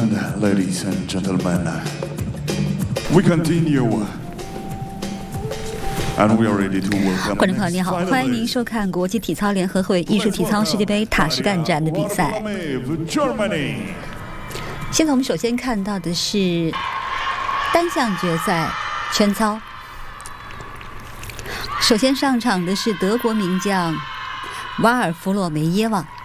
and ladies and gentlemen, we continue, and we are ready to welcome. 观众朋友您好，欢迎您收看国际体操联合会艺术体操世界杯塔什干站的比赛。现在我们首先看到的是单项决赛圈操。首先上场的是德国名将瓦尔弗洛梅耶娃。